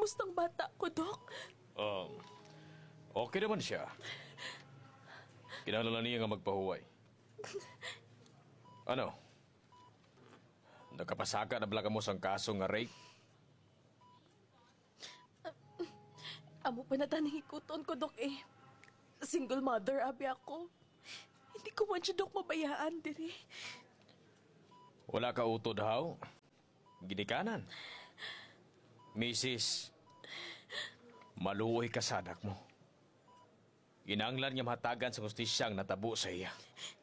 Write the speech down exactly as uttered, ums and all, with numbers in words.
Kumusta ang bata ko, Dok? Um, okay naman siya. Kinahanglan niya nga magpahuway. Ano? Nakapasaka na bala ka mo sang kaso nga rape? Amo pa na taning ikuton ko, Dok, eh. Single mother, abi ako. Hindi ko man siya, Dok, mabayaan, diri. Wala ka utod, haw? Ginikanan. Misis, maluoy ka sa anak mo. Inanglan niya mahatagan sa hustisyang natabo sa iya.